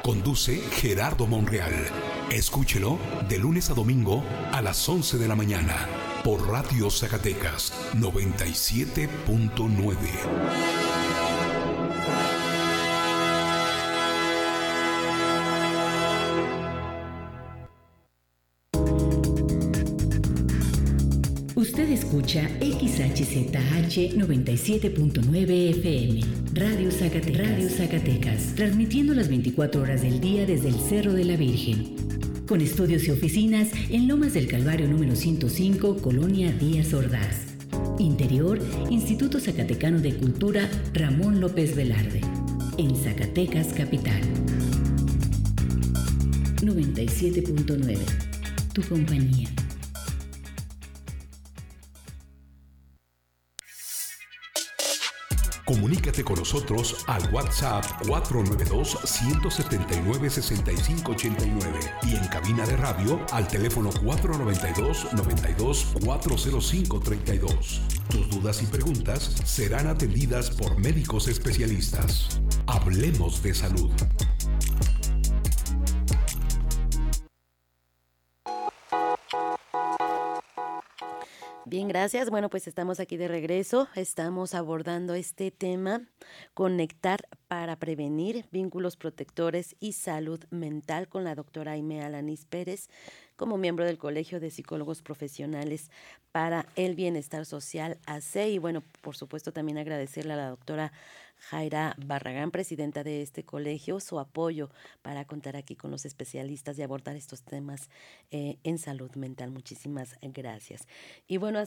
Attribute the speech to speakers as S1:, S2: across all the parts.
S1: Conduce Gerardo Monreal. Escúchelo de lunes a domingo a las 11 de la mañana por Radio Zacatecas 97.9.
S2: Usted escucha XHZH 97.9 FM, Radio Zacatecas, transmitiendo las 24 horas del día desde el Cerro de la Virgen, con estudios y oficinas en Lomas del Calvario número 105, Colonia Díaz Ordaz. Interior, Instituto Zacatecano de Cultura Ramón López Velarde, en Zacatecas Capital. 97.9, tu compañía.
S1: Comunícate con nosotros al WhatsApp 492-179-6589 y en cabina de radio al teléfono 492-92-40532. Tus dudas y preguntas serán atendidas por médicos especialistas. Hablemos de salud.
S3: Bien, gracias. Bueno, pues estamos aquí de regreso. Estamos abordando este tema, conectar para prevenir, vínculos protectores y salud mental, con la doctora Aimee Alanís Pérez, como miembro del Colegio de Psicólogos Profesionales para el Bienestar Social, AC. Y bueno, por supuesto también agradecerle a la doctora Jaira Barragán, presidenta de este colegio, su apoyo para contar aquí con los especialistas y abordar estos temas en salud mental. Muchísimas gracias. Y bueno,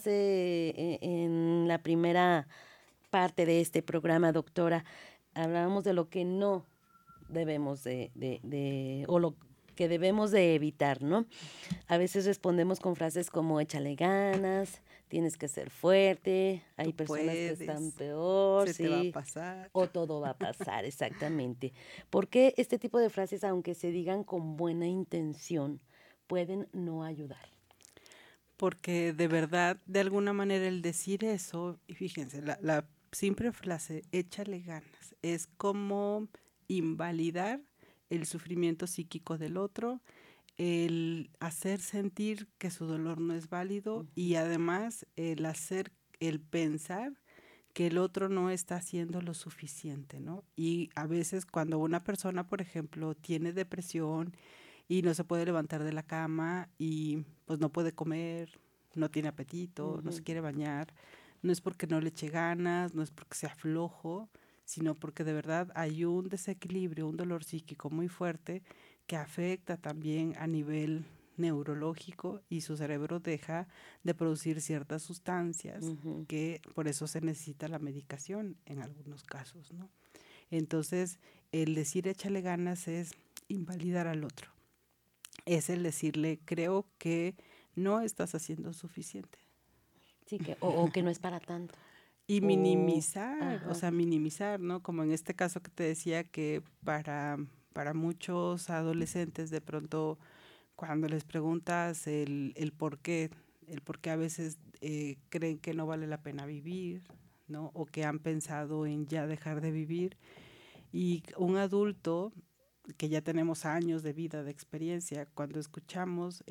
S3: en la primera parte de este programa, doctora, hablábamos de lo que no debemos o lo que debemos de evitar, ¿no? A veces respondemos con frases como échale ganas, tienes que ser fuerte, hay personas que están peor,
S4: se te va a pasar.
S3: O todo va a pasar, exactamente. ¿Por qué este tipo de frases, aunque se digan con buena intención, pueden no ayudar?
S4: Porque de verdad, de alguna manera, el decir eso, y fíjense, la simple frase, échale ganas, es como invalidar el sufrimiento psíquico del otro, el hacer sentir que su dolor no es válido y además el pensar que el otro no está haciendo lo suficiente, ¿no? Y a veces cuando una persona, por ejemplo, tiene depresión y no se puede levantar de la cama y pues no puede comer, no tiene apetito, no se quiere bañar, no es porque no le eche ganas, no es porque sea flojo, sino porque de verdad hay un desequilibrio, un dolor psíquico muy fuerte que afecta también a nivel neurológico y su cerebro deja de producir ciertas sustancias que por eso se necesita la medicación en algunos casos, ¿no? Entonces, el decir échale ganas es invalidar al otro. Es el decirle, creo que no estás haciendo suficiente.
S3: Sí, o que no es para tanto.
S4: Y minimizar, minimizar, ¿no? Como en este caso que te decía que para muchos adolescentes de pronto cuando les preguntas el por qué a veces creen que no vale la pena vivir, ¿no? O que han pensado en ya dejar de vivir. Y un adulto que ya tenemos años de vida, de experiencia, cuando escuchamos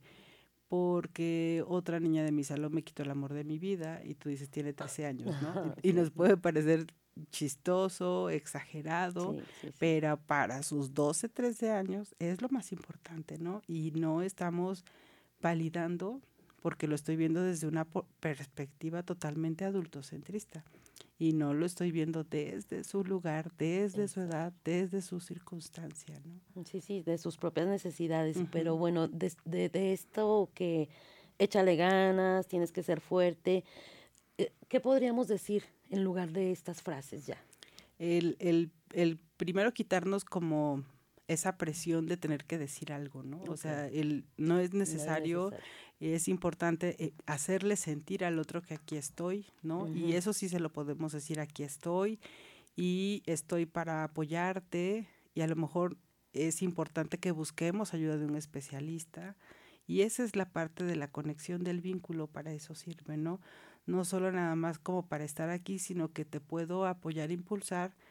S4: porque otra niña de mi salón me quitó el amor de mi vida, y tú dices, tiene 13 años, ¿no? Y nos puede parecer chistoso, exagerado, sí. Pero para sus 12, 13 años es lo más importante, ¿no? Y no estamos validando, porque lo estoy viendo desde una perspectiva totalmente adultocentrista, y no lo estoy viendo desde su lugar, desde su edad, desde su circunstancia, ¿no?
S3: Sí, de sus propias necesidades, pero bueno, de esto que échale ganas, tienes que ser fuerte, ¿qué podríamos decir en lugar de estas frases ya?
S4: El primero quitarnos como esa presión de tener que decir algo, ¿no? Okay. O sea, no es necesario, es importante hacerle sentir al otro que aquí estoy, ¿no? Y eso sí se lo podemos decir, aquí estoy y estoy para apoyarte, y a lo mejor es importante que busquemos ayuda de un especialista, y esa es la parte de la conexión del vínculo, para eso sirve, ¿no? No solo nada más como para estar aquí, sino que te puedo apoyar, impulsar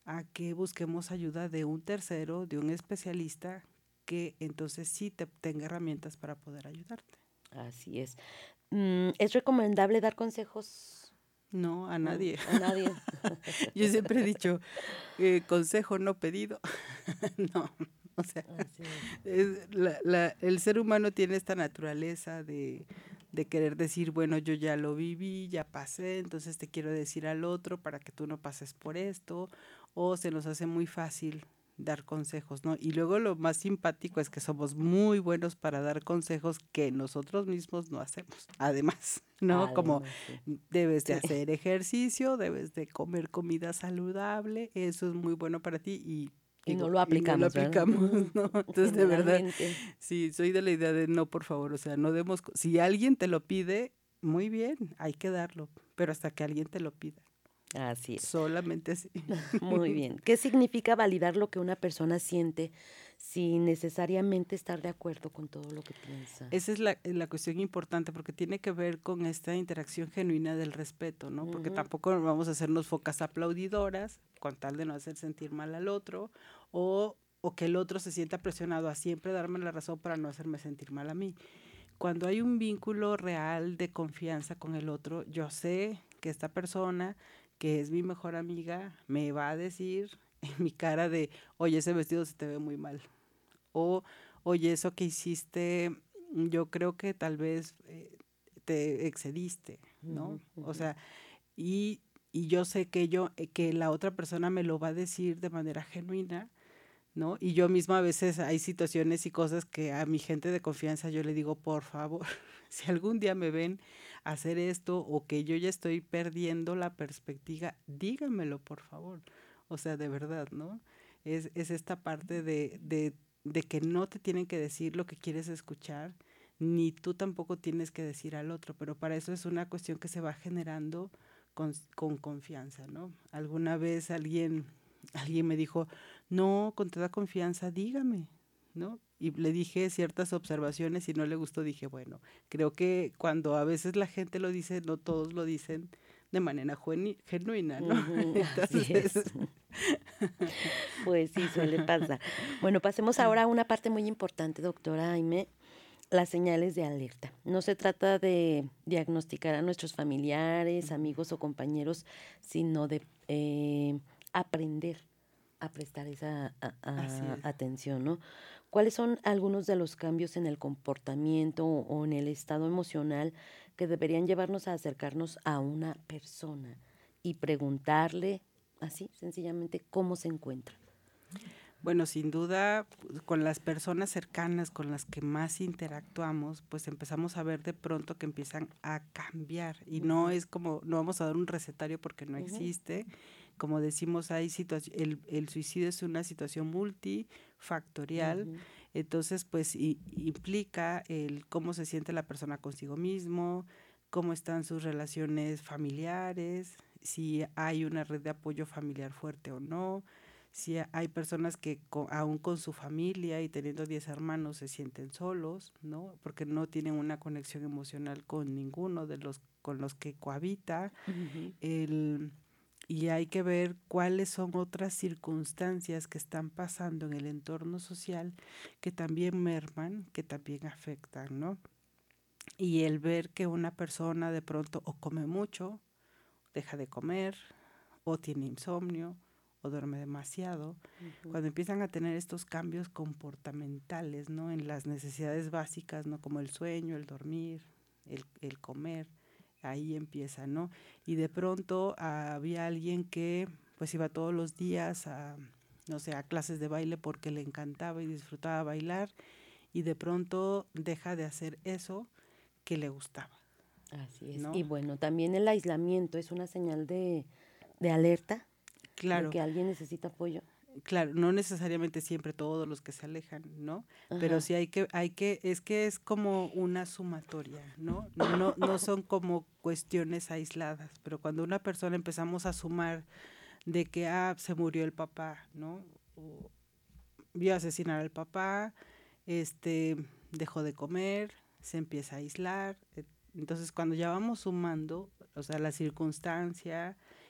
S4: a que busquemos ayuda de un tercero, de un especialista, que entonces sí tenga herramientas para poder ayudarte.
S3: Así es. ¿Es recomendable dar consejos?
S4: No, a
S3: No,
S4: nadie.
S3: a nadie.
S4: Yo siempre he dicho, consejo no pedido. No, o sea,
S3: Así es.
S4: el ser humano tiene esta naturaleza de querer decir, bueno, yo ya lo viví, ya pasé, entonces te quiero decir al otro para que tú no pases por esto, o se nos hace muy fácil dar consejos, ¿no? Y luego lo más simpático es que somos muy buenos para dar consejos que nosotros mismos no hacemos, además, ¿no? Como
S3: Además, sí.
S4: debes de
S3: Sí.
S4: hacer ejercicio, debes de comer comida saludable, eso es muy bueno para ti y
S3: Y no
S4: digo,
S3: lo
S4: y no lo
S3: aplicamos, ¿verdad?
S4: aplicamos, ¿no? Entonces, de verdad,
S3: Generalmente.
S4: sí, soy de la idea de no, por favor, o sea, no demos, si alguien te lo pide, muy bien, hay que darlo, pero hasta que alguien te lo pida,
S3: Así es.
S4: solamente así.
S3: Muy bien. ¿Qué significa validar lo que una persona siente sin necesariamente estar de acuerdo con todo lo que piensa?
S4: Esa es la cuestión importante porque tiene que ver con esta interacción genuina del respeto, ¿no? Porque tampoco vamos a hacernos focas aplaudidoras con tal de no hacer sentir mal al otro o que el otro se sienta presionado a siempre darme la razón para no hacerme sentir mal a mí. Cuando hay un vínculo real de confianza con el otro, yo sé que esta persona, que es mi mejor amiga, me va a decir en mi cara de, oye, ese vestido se te ve muy mal. O, oye, eso que hiciste, yo creo que tal vez te excediste, ¿no? O sea, y, y yo sé que la otra persona me lo va a decir de manera genuina, ¿no? Y yo misma a veces hay situaciones y cosas que a mi gente de confianza yo le digo, por favor, si algún día me ven hacer esto o que yo ya estoy perdiendo la perspectiva, díganmelo, por favor. O sea, de verdad, ¿no? Es esta parte de que no te tienen que decir lo que quieres escuchar, ni tú tampoco tienes que decir al otro, pero para eso es una cuestión que se va generando con confianza, ¿no? Alguna vez alguien me dijo, no, con toda confianza, dígame, ¿no? Y le dije ciertas observaciones y no le gustó, dije, bueno, creo que cuando a veces la gente lo dice, no todos lo dicen de manera genuina, ¿no?
S3: Así es.
S4: Entonces,
S3: Pues sí, suele pasar. Bueno, pasemos ahora a una parte muy importante, doctora Aime, las señales de alerta. No se trata de diagnosticar a nuestros familiares, amigos o compañeros, sino de aprender a prestar esa
S4: así es.
S3: atención, ¿no? ¿Cuáles son algunos de los cambios en el comportamiento o en el estado emocional que deberían llevarnos a acercarnos a una persona y preguntarle así, sencillamente, cómo se encuentra?
S4: Bueno, sin duda, pues, con las personas cercanas con las que más interactuamos, pues empezamos a ver de pronto que empiezan a cambiar y no es como, no vamos a dar un recetario porque no existe. Como decimos, hay el suicidio es una situación multifactorial, entonces pues implica el cómo se siente la persona consigo mismo, cómo están sus relaciones familiares, si hay una red de apoyo familiar fuerte o no, si hay personas que aún con su familia y teniendo 10 hermanos se sienten solos, ¿no? Porque no tienen una conexión emocional con ninguno de los con los que cohabita. Y hay que ver cuáles son otras circunstancias que están pasando en el entorno social que también merman, que también afectan, ¿no? Y el ver que una persona de pronto o come mucho, deja de comer, o tiene insomnio, o duerme demasiado, cuando empiezan a tener estos cambios comportamentales, ¿no? En las necesidades básicas, ¿no? Como el sueño, el dormir, el comer, ahí empieza, ¿no? Y de pronto había alguien que pues iba todos los días a, no sé, a clases de baile porque le encantaba y disfrutaba bailar, y de pronto deja de hacer eso que le gustaba,
S3: Así es.
S4: ¿no?
S3: Y bueno, también el aislamiento es una señal de alerta, de
S4: Claro.
S3: que alguien necesita apoyo.
S4: Claro, no necesariamente siempre todos los que se alejan, ¿no? Pero
S3: Ajá.
S4: sí es como una sumatoria, ¿no? No son como cuestiones aisladas, pero cuando una persona empezamos a sumar de que, se murió el papá, ¿no? O vio asesinar al papá, dejó de comer, se empieza a aislar. Entonces, cuando ya vamos sumando, o sea, la circunstancia,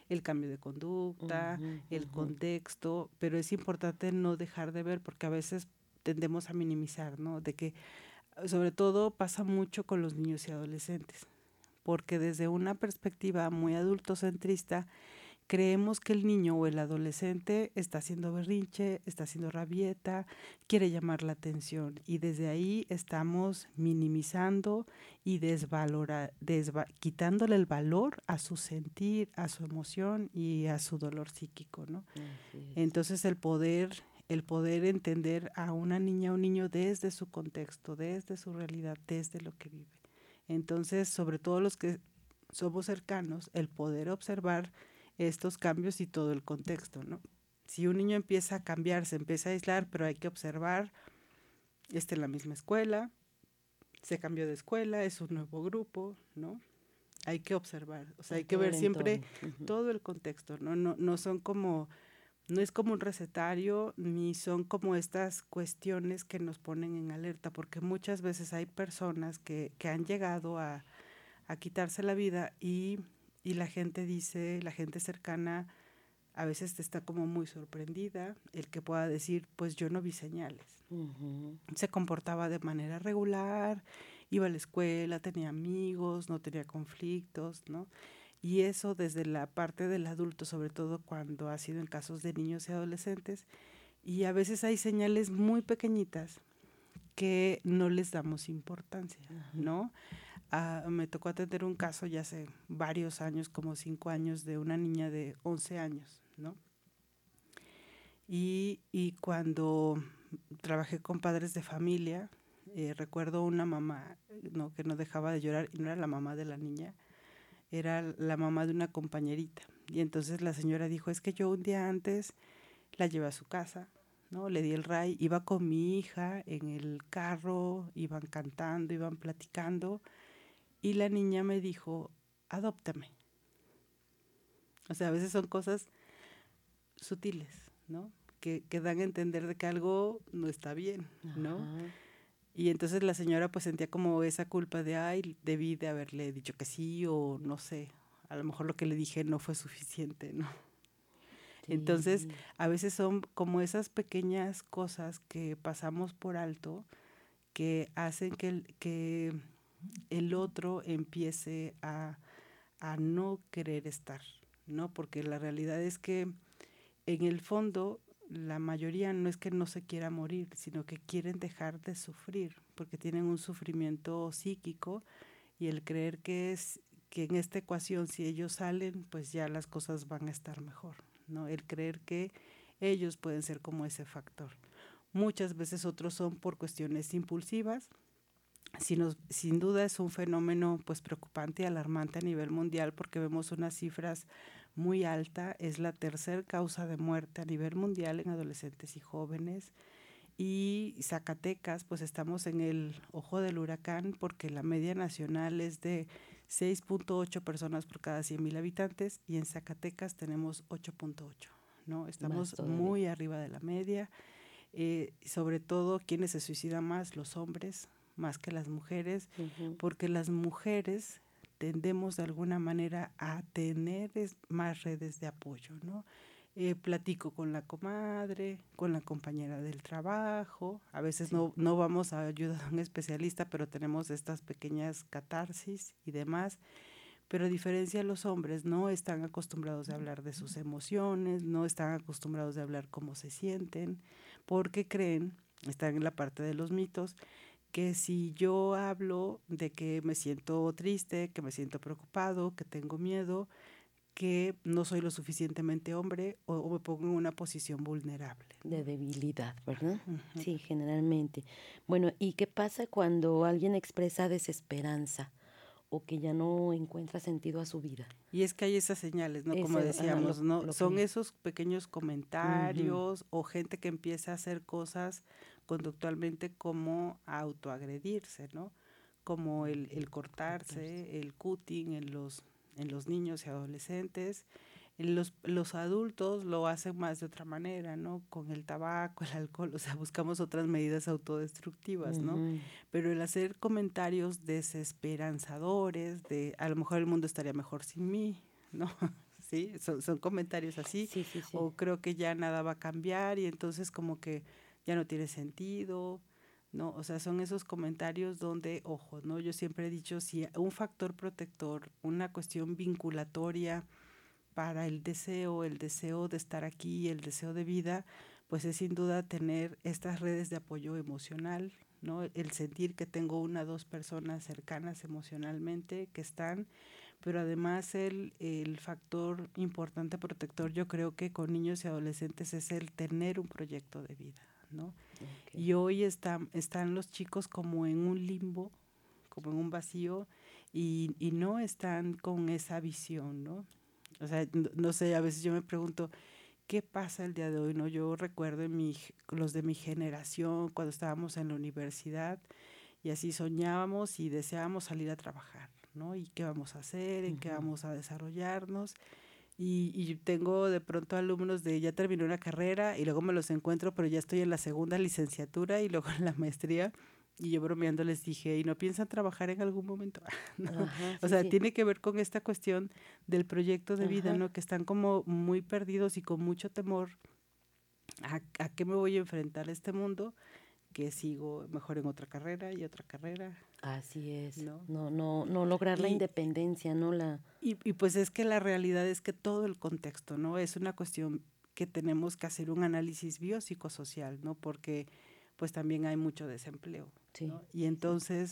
S4: el cambio de conducta, el contexto, pero es importante no dejar de ver porque a veces tendemos a minimizar, ¿no? De que sobre todo pasa mucho con los niños y adolescentes, porque desde una perspectiva muy adultocentrista creemos que el niño o el adolescente está haciendo berrinche, está haciendo rabieta, quiere llamar la atención y desde ahí estamos minimizando y quitándole el valor a su sentir, a su emoción y a su dolor psíquico, ¿no? Entonces el poder entender a una niña o un niño desde su contexto, desde su realidad, desde lo que vive. Entonces, sobre todo los que somos cercanos, el poder observar estos cambios y todo el contexto, ¿no? Si un niño empieza a cambiar, se empieza a aislar, pero hay que observar, está en la misma escuela, se cambió de escuela, es un nuevo grupo, ¿no? Hay que observar, o sea, hay que ver siempre todo el contexto, ¿no? No son como, no es como un recetario, ni son como estas cuestiones que nos ponen en alerta, porque muchas veces hay personas que han llegado a quitarse la vida y la gente dice, la gente cercana a veces está como muy sorprendida, el que pueda decir, pues yo no vi señales. Se comportaba de manera regular, iba a la escuela, tenía amigos, no tenía conflictos, ¿no? Y eso desde la parte del adulto, sobre todo cuando ha sido en casos de niños y adolescentes, y a veces hay señales muy pequeñitas que no les damos importancia, ¿no? Me tocó atender un caso ya hace varios años, como 5 años, de una niña de 11 años, ¿no? Y cuando trabajé con padres de familia, recuerdo una mamá, ¿no?, que no dejaba de llorar, y no era la mamá de la niña, era la mamá de una compañerita. Y entonces la señora dijo, es que yo un día antes la llevé a su casa, ¿no? Le di el ray, iba con mi hija en el carro, iban cantando, iban platicando, y la niña me dijo, adóptame. O sea, a veces son cosas sutiles, ¿no? Que dan a entender de que algo no está bien, ¿no? Y entonces la señora pues sentía como esa culpa de, ay, debí de haberle dicho que sí, o no sé, a lo mejor lo que le dije no fue suficiente, ¿no? Sí. Entonces, a veces son como esas pequeñas cosas que pasamos por alto que hacen que el otro empiece a no querer estar, ¿no? Porque la realidad es que en el fondo la mayoría no es que no se quiera morir, sino que quieren dejar de sufrir, porque tienen un sufrimiento psíquico y el creer que en esta ecuación si ellos salen, pues ya las cosas van a estar mejor, ¿no? El creer que ellos pueden ser como ese factor. Muchas veces otros son por cuestiones impulsivas. Sin duda es un fenómeno pues preocupante y alarmante a nivel mundial porque vemos unas cifras muy altas. Es la tercera causa de muerte a nivel mundial en adolescentes y jóvenes. Y Zacatecas, pues estamos en el ojo del huracán porque la media nacional es de 6.8 personas por cada 100,000 habitantes y en Zacatecas tenemos 8.8, ¿no? Estamos muy arriba de la media. Sobre todo, ¿quiénes se suicidan más? Los hombres, más que las mujeres, porque las mujeres tendemos de alguna manera a tener más redes de apoyo, ¿no? Platico con la comadre, con la compañera del trabajo, a veces no vamos a ayudar a un especialista, pero tenemos estas pequeñas catarsis y demás, pero a diferencia de los hombres, no están acostumbrados a hablar de sus emociones, no están acostumbrados a hablar cómo se sienten, porque creen, están en la parte de los mitos, que si yo hablo de que me siento triste, que me siento preocupado, que tengo miedo, que no soy lo suficientemente hombre o me pongo en una posición vulnerable.
S3: De debilidad, ¿verdad? Sí, generalmente. Bueno, ¿y qué pasa cuando alguien expresa desesperanza o que ya no encuentra sentido a su vida?
S4: Y es que hay esas señales, ¿no? Como decíamos, ¿no? Son esos pequeños comentarios o gente que empieza a hacer cosas conductualmente como autoagredirse, ¿no? Como el cortarse, el cutting en los niños y adolescentes. Los adultos lo hacen más de otra manera, ¿no? Con el tabaco, el alcohol, o sea, buscamos otras medidas autodestructivas, ¿no? Pero el hacer comentarios desesperanzadores, de a lo mejor el mundo estaría mejor sin mí, ¿no? ¿sí? Son comentarios así,
S3: Sí, sí, sí.
S4: o creo que ya nada va a cambiar y entonces como que ya no tiene sentido, ¿no? O sea, son esos comentarios donde, ojo, ¿no? Yo siempre he dicho, si un factor protector, una cuestión vinculatoria para el deseo de estar aquí, el deseo de vida, pues es sin duda tener estas redes de apoyo emocional, ¿no? El sentir que tengo una o dos personas cercanas emocionalmente que están, pero además el factor importante protector, yo creo que con niños y adolescentes es el tener un proyecto de vida, ¿no?
S3: Okay.
S4: Y hoy están los chicos como en un limbo, como en un vacío, y no están con esa visión, ¿no? O sea, no sé, a veces yo me pregunto, ¿qué pasa el día de hoy? ¿No? Yo recuerdo los de mi generación, cuando estábamos en la universidad, y así soñábamos y deseábamos salir a trabajar, ¿no? ¿Y qué vamos a hacer? ¿En qué vamos a desarrollarnos? Y tengo de pronto alumnos de ya terminé una carrera y luego me los encuentro, pero ya estoy en la segunda licenciatura y luego en la maestría. Y yo bromeando les dije, ¿y no piensan trabajar en algún momento? ¿No?
S3: Ajá,
S4: O
S3: sí,
S4: sea,
S3: sí.
S4: tiene que ver con esta cuestión del proyecto de vida,
S3: Ajá.
S4: ¿no? Que están como muy perdidos y con mucho temor a qué me voy a enfrentar a este mundo, que sigo mejor en otra carrera y otra carrera,
S3: Así es.
S4: ¿no?
S3: No lograr la
S4: Y,
S3: independencia, ¿no?
S4: y pues es que la realidad es que todo el contexto, ¿no? Es una cuestión que tenemos que hacer un análisis biopsicosocial, ¿no? Porque pues también hay mucho desempleo,
S3: Sí,
S4: ¿no? Y
S3: sí,
S4: entonces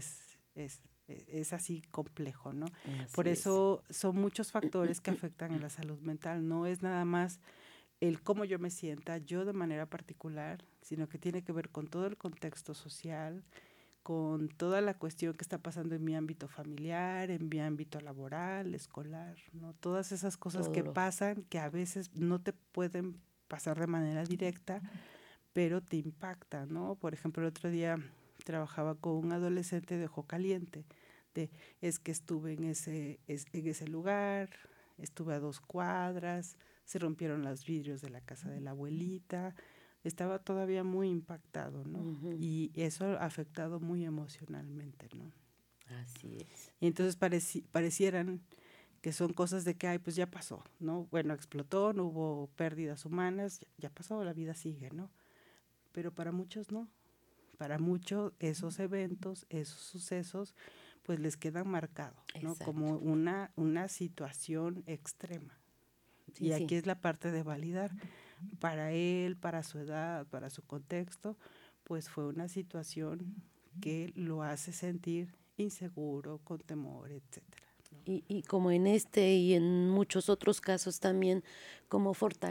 S4: es así complejo, ¿no?
S3: así
S4: Por
S3: es.
S4: eso son muchos factores que afectan a la salud mental, no es nada más el cómo yo me sienta, yo de manera particular, sino que tiene que ver con todo el contexto social, con toda la cuestión que está pasando en mi ámbito familiar, en mi ámbito laboral, escolar, ¿no? Todas esas cosas que
S3: Todo lo.
S4: pasan que a veces no te pueden pasar de manera directa, pero te impactan, ¿no? Por ejemplo, el otro día trabajaba con un adolescente de ojo caliente, es que estuve en ese lugar, estuve a 2 cuadras, se rompieron los vidrios de la casa de la abuelita, estaba todavía muy impactado, ¿no?
S3: Ujú.
S4: Y eso ha afectado muy emocionalmente, ¿no?
S3: Así es.
S4: Y entonces parecieran que son cosas de que, ay, pues ya pasó, ¿no? Bueno, explotó, no hubo pérdidas humanas, ya pasó, la vida sigue, ¿no? Pero para muchos no. Para muchos esos eventos, esos sucesos, pues les quedan marcados, ¿no?
S3: Exacto.
S4: Como una situación extrema.
S3: Sí,
S4: Y aquí
S3: sí.
S4: es la parte de validar. Para él, para su edad, para su contexto, pues fue una situación que lo hace sentir inseguro, con temor, etcétera, ¿no?
S3: Y como en este y en muchos otros casos también, cómo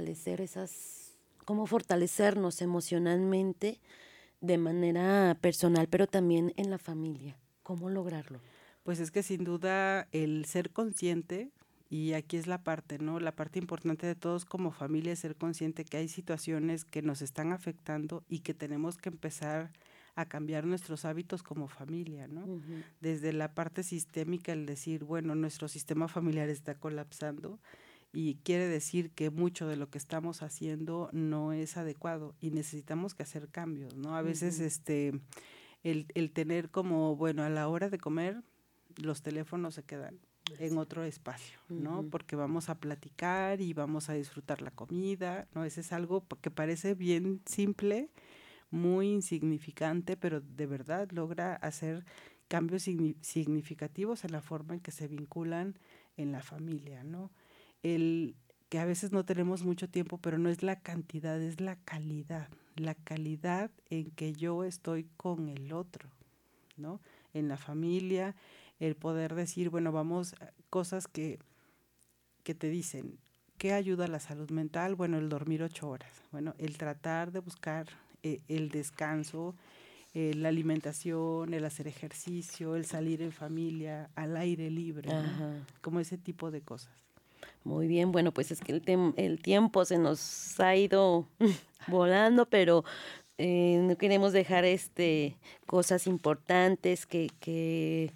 S3: cómo fortalecernos emocionalmente de manera personal, pero también en la familia. ¿Cómo lograrlo?
S4: Pues es que sin duda el ser consciente, y aquí es la parte, ¿no? La parte importante de todos como familia es ser consciente que hay situaciones que nos están afectando y que tenemos que empezar a cambiar nuestros hábitos como familia, ¿no?
S3: Ujú.
S4: Desde la parte sistémica, el decir, bueno, nuestro sistema familiar está colapsando y quiere decir que mucho de lo que estamos haciendo no es adecuado y necesitamos que hacer cambios, ¿no? A veces
S3: Ujú.
S4: el tener como, bueno, a la hora de comer, los teléfonos se quedan en otro espacio, ¿no?
S3: Ujú.
S4: Porque vamos a platicar y vamos a disfrutar la comida, ¿no? Ese es algo que parece bien simple, muy insignificante, pero de verdad logra hacer cambios significativos en la forma en que se vinculan en la familia, ¿no? El que a veces no tenemos mucho tiempo, pero no es la cantidad, es la calidad en que yo estoy con el otro, ¿no? En la familia, el poder decir, bueno, vamos, cosas que te dicen, ¿qué ayuda a la salud mental? Bueno, el dormir 8 horas, bueno, el tratar de buscar el descanso, la alimentación, el hacer ejercicio, el salir en familia, al aire libre, ¿no?
S3: Ajá.
S4: Como ese tipo de cosas.
S3: Muy bien, bueno, pues es que el tiempo se nos ha ido volando, pero no queremos dejar cosas importantes que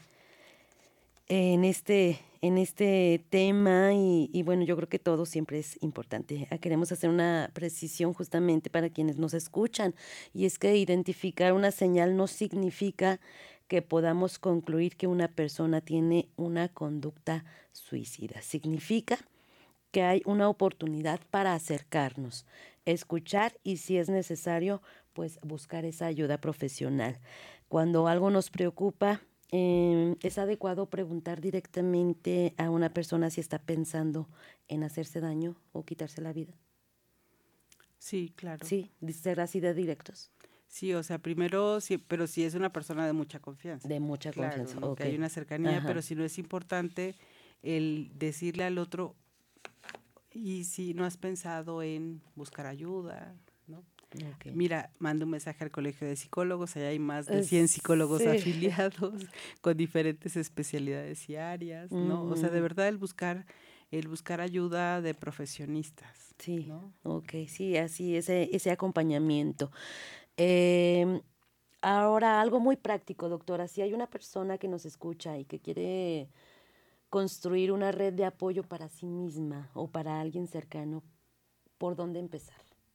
S3: en este tema y bueno, yo creo que todo siempre es importante. Queremos hacer una precisión justamente para quienes nos escuchan y es que identificar una señal no significa que podamos concluir que una persona tiene una conducta suicida. Significa que hay una oportunidad para acercarnos, escuchar y si es necesario, pues buscar esa ayuda profesional. Cuando algo nos preocupa, es adecuado preguntar directamente a una persona si está pensando en hacerse daño o quitarse la vida.
S4: Sí, claro.
S3: Sí, ser así de directos.
S4: Sí, o sea, primero, sí, pero si es una persona de mucha confianza.
S3: De mucha confianza,
S4: ¿no?
S3: okay.
S4: Que hay una cercanía,
S3: Ajá.
S4: pero si no es importante el decirle al otro, y si no has pensado en buscar ayuda, ¿no?
S3: Okay.
S4: Mira, manda un mensaje al Colegio de Psicólogos, allá hay más de 100 psicólogos afiliados con diferentes especialidades y áreas, ¿no? O sea, de verdad el buscar ayuda de profesionistas.
S3: Sí,
S4: ¿no?
S3: Okay, sí, así, ese acompañamiento. Ahora, algo muy práctico, doctora, si hay una persona que nos escucha y que quiere construir una red de apoyo para sí misma o para alguien cercano, ¿por dónde empezar?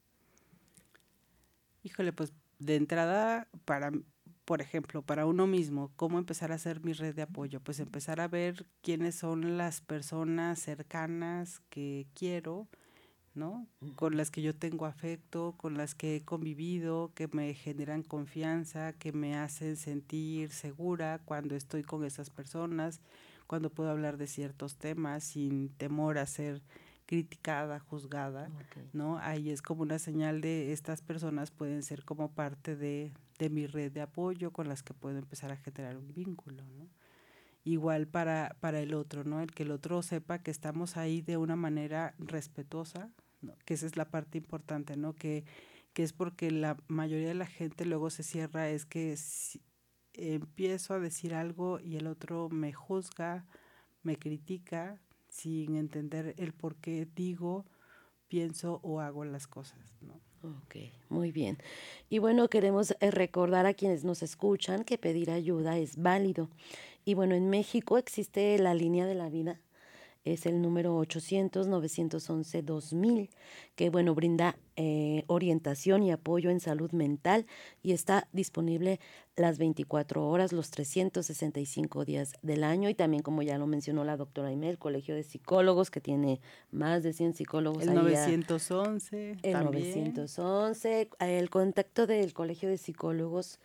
S4: Híjole, pues de entrada, por ejemplo, para uno mismo, ¿cómo empezar a hacer mi red de apoyo? Pues empezar a ver quiénes son las personas cercanas que quiero, ¿no? Con las que yo tengo afecto, con las que he convivido, que me generan confianza, que me hacen sentir segura cuando estoy con esas personas, cuando puedo hablar de ciertos temas sin temor a ser criticada, juzgada, ¿no? Ahí es como una señal de estas personas pueden ser como parte de mi red de apoyo con las que puedo empezar a generar un vínculo, ¿no? Igual para el otro, ¿no? El que el otro sepa que estamos ahí de una manera respetuosa, ¿no? Que esa es la parte importante, ¿no? Que es porque la mayoría de la gente luego se cierra, es que si empiezo a decir algo y el otro me juzga, me critica, sin entender el por qué digo, pienso o hago las cosas, ¿no?
S3: Ok, muy bien. Y bueno, queremos recordar a quienes nos escuchan que pedir ayuda es válido. Y bueno, en México existe la línea de la vida, es el número 800-911-2000, que bueno, brinda orientación y apoyo en salud mental y está disponible las 24 horas, los 365 días del año. Y también, como ya lo mencionó la doctora Aimé, el Colegio de Psicólogos, que tiene más de 100 psicólogos.
S4: El 911
S3: el
S4: también.
S3: 911, el contacto del Colegio de Psicólogos,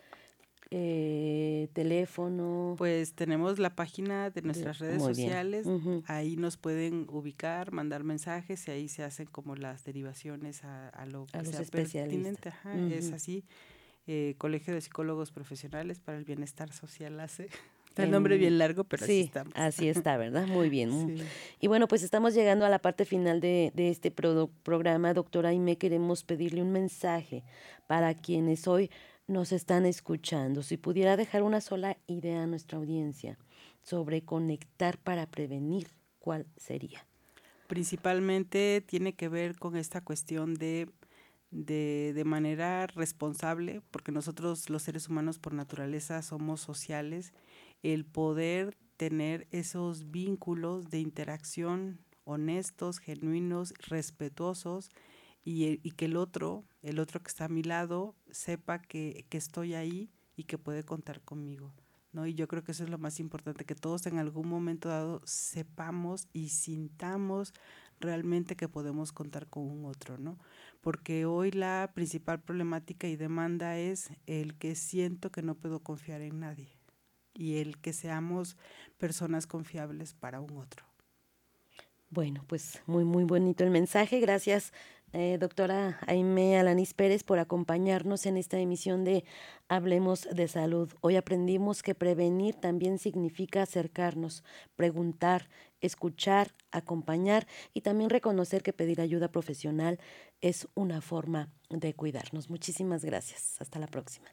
S3: teléfono.
S4: Pues tenemos la página de nuestras redes sociales, ahí nos pueden ubicar, mandar mensajes y ahí se hacen como las derivaciones a lo que sea pertinente. Es así, Colegio de Psicólogos Profesionales para el Bienestar Social hace. Está el nombre bien largo, pero
S3: sí,
S4: así estamos.
S3: Así está, ¿verdad? Muy bien.
S4: Sí.
S3: Y bueno, pues estamos llegando a la parte final de este programa. Doctora Aimé, queremos pedirle un mensaje para quienes hoy nos están escuchando. Si pudiera dejar una sola idea a nuestra audiencia sobre conectar para prevenir, ¿cuál sería?
S4: Principalmente tiene que ver con esta cuestión de manera responsable, porque nosotros los seres humanos por naturaleza somos sociales, el poder tener esos vínculos de interacción honestos, genuinos, respetuosos, y que el otro que está a mi lado sepa que estoy ahí y que puede contar conmigo, ¿no? Y yo creo que eso es lo más importante, que todos en algún momento dado sepamos y sintamos realmente que podemos contar con un otro, ¿no? Porque hoy la principal problemática y demanda es el que siento que no puedo confiar en nadie y el que seamos personas confiables para un otro.
S3: Bueno, pues muy, muy bonito el mensaje. Gracias, doctora Aimé Alanís Pérez, por acompañarnos en esta emisión de Hablemos de Salud. Hoy aprendimos que prevenir también significa acercarnos, preguntar, escuchar, acompañar y también reconocer que pedir ayuda profesional es una forma de cuidarnos. Muchísimas gracias. Hasta la próxima.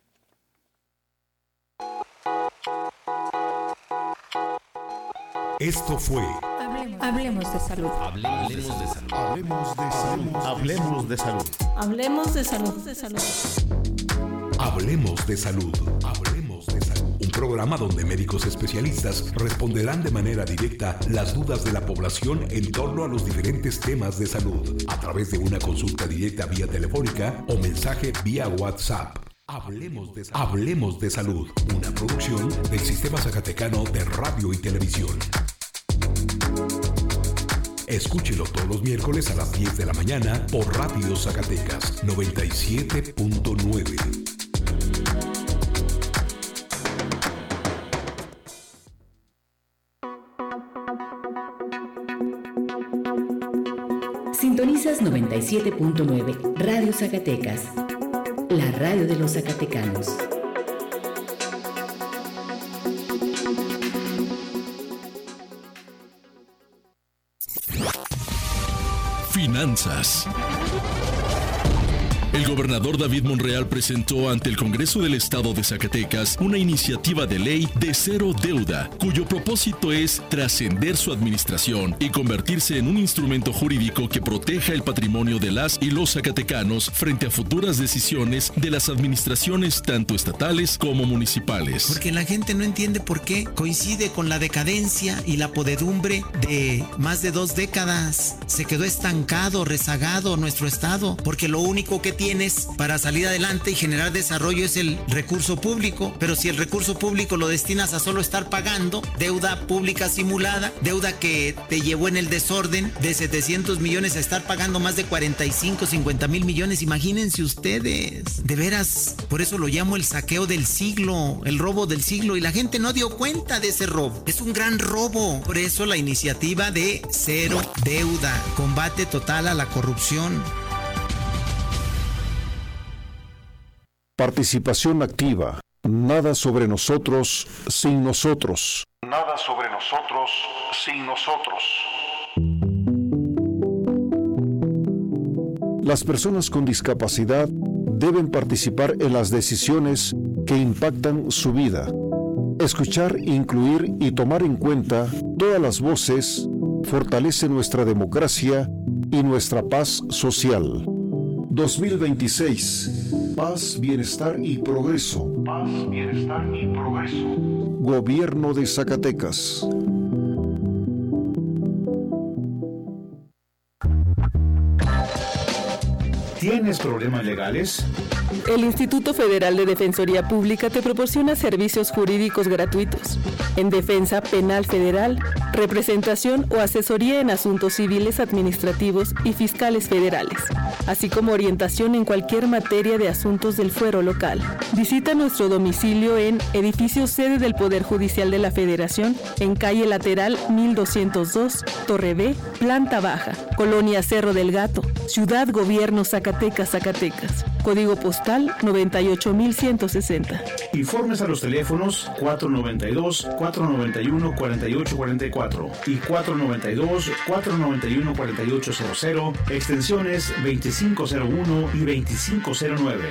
S1: Esto fue
S5: Hablemos de salud.
S1: Hablemos de salud. Hablemos de salud.
S5: Hablemos de salud. Hablemos de salud.
S1: Hablemos de salud. Hablemos de salud. Un programa donde médicos especialistas responderán de manera directa las dudas de la población en torno a los diferentes temas de salud a través de una consulta directa vía telefónica o mensaje vía WhatsApp. Hablemos de salud, una producción del Sistema Zacatecano de Radio y Televisión. Escúchelo todos los miércoles a las 10 de la mañana por Radio Zacatecas 97.9.
S2: Sintonizas 97.9 Radio Zacatecas, la radio de los zacatecanos.
S6: Finanzas. El gobernador David Monreal presentó ante el Congreso del Estado de Zacatecas una iniciativa de ley de cero deuda, cuyo propósito es trascender su administración y convertirse en un instrumento jurídico que proteja el patrimonio de las y los zacatecanos frente a futuras decisiones de las administraciones tanto estatales como municipales.
S7: Porque la gente no entiende por qué coincide con la decadencia y la podredumbre de más de 2 décadas. Se quedó estancado, rezagado nuestro estado, porque lo único que tienes para salir adelante y generar desarrollo es el recurso público, pero si el recurso público lo destinas a solo estar pagando deuda pública simulada, deuda que te llevó en el desorden de 700 millones a estar pagando más de 45, 50 mil millones, imagínense ustedes, de veras, por eso lo llamo el saqueo del siglo, el robo del siglo, y la gente no dio cuenta de ese robo, es un gran robo, por eso la iniciativa de cero deuda, combate total a la corrupción.
S8: Participación activa. Nada sobre nosotros sin nosotros. Nada sobre nosotros sin nosotros. Las personas con discapacidad deben participar en las decisiones que impactan su vida. Escuchar, incluir y tomar en cuenta todas las voces fortalece nuestra democracia y nuestra paz social. 2026. Paz, bienestar y progreso. Paz, bienestar y progreso. Gobierno de Zacatecas.
S9: ¿Tienes problemas legales?
S10: El Instituto Federal de Defensoría Pública te proporciona servicios jurídicos gratuitos en defensa penal federal, representación o asesoría en asuntos civiles, administrativos y fiscales federales, así como orientación en cualquier materia de asuntos del fuero local. Visita nuestro domicilio en edificio sede del Poder Judicial de la Federación, en calle lateral 1202, Torre B, planta baja, Colonia Cerro del Gato, Ciudad Gobierno Zacatecas, Zacatecas. Código postal 98160.
S9: Informes a los teléfonos 492-491-4844 y 492-491-4800, extensiones 2501 y 2509.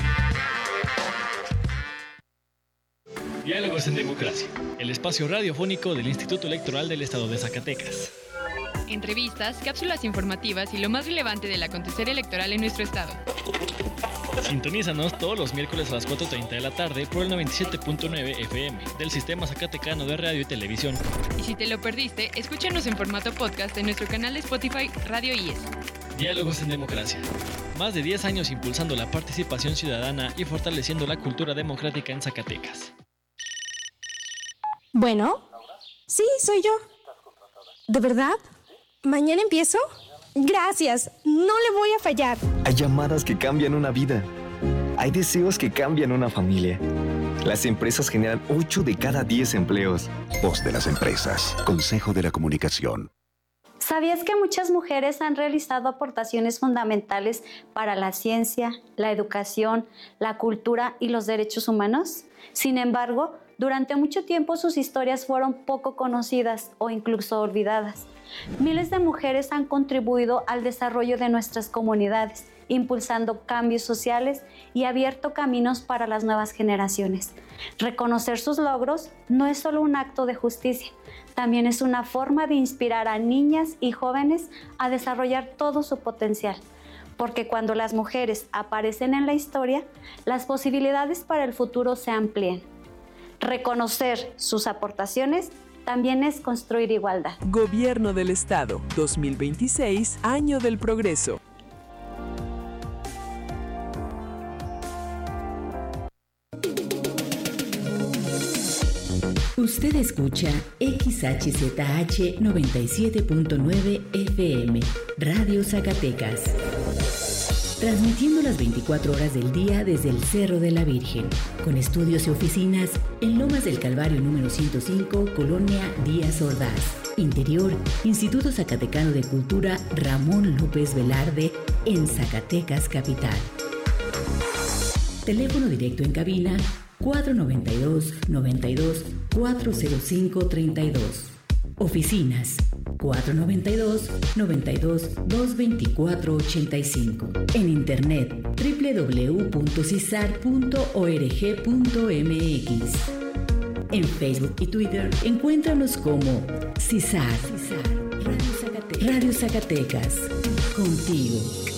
S11: Diálogos en Democracia, el espacio radiofónico del Instituto Electoral del Estado de Zacatecas.
S12: Entrevistas, cápsulas informativas y lo más relevante del acontecer electoral en nuestro estado.
S11: Sintonízanos todos los miércoles a las 4:30 de la tarde por el 97.9 FM del Sistema Zacatecano de Radio y Televisión.
S12: Y si te lo perdiste, escúchanos en formato podcast en nuestro canal de Spotify Radio IES.
S11: Diálogos en Democracia. Más de 10 años impulsando la participación ciudadana y fortaleciendo la cultura democrática en Zacatecas.
S13: Bueno, sí, soy yo. ¿De verdad? ¿Mañana empiezo? Gracias, no le voy a fallar.
S14: Hay llamadas que cambian una vida. Hay deseos que cambian una familia. Las empresas generan 8 de cada 10 empleos.
S1: Voz de las empresas. Consejo de la Comunicación.
S15: ¿Sabías que muchas mujeres han realizado aportaciones fundamentales para la ciencia, la educación, la cultura y los derechos humanos? Sin embargo, durante mucho tiempo sus historias fueron poco conocidas o incluso olvidadas. Miles de mujeres han contribuido al desarrollo de nuestras comunidades, impulsando cambios sociales y abierto caminos para las nuevas generaciones. Reconocer sus logros no es solo un acto de justicia, también es una forma de inspirar a niñas y jóvenes a desarrollar todo su potencial. Porque cuando las mujeres aparecen en la historia, las posibilidades para el futuro se amplían. Reconocer sus aportaciones también es construir igualdad.
S16: Gobierno del Estado, 2026, Año del Progreso.
S2: Usted escucha XHZH 97.9 FM, Radio Zacatecas. Transmitiendo las 24 horas del día desde el Cerro de la Virgen, con estudios y oficinas en Lomas del Calvario número 105, Colonia Díaz Ordaz. Interior, Instituto Zacatecano de Cultura Ramón López Velarde, en Zacatecas Capital. Teléfono directo en cabina 492-92-405-32. Oficinas 492-92-224-85. En internet www.cisar.org.mx. En Facebook y Twitter encuéntranos como CISAR, Radio Zacatecas. Contigo.